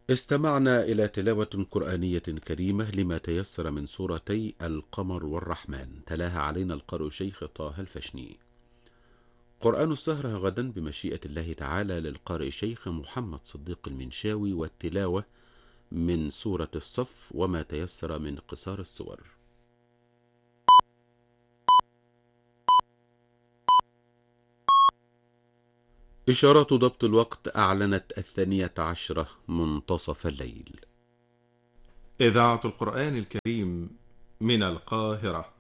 استمعنا إلى تلاوة قرآنية كريمة لما تيسر من سورتي القمر والرحمن، تلاها علينا القارئ شيخ طه الفشني. قرآن السهرة غدا بمشيئة الله تعالى للقارئ شيخ محمد صديق المنشاوي، والتلاوة من سورة الصف وما تيسر من قصار السور. إشارات ضبط الوقت أعلنت 12 منتصف الليل. إذاعة القرآن الكريم من القاهرة.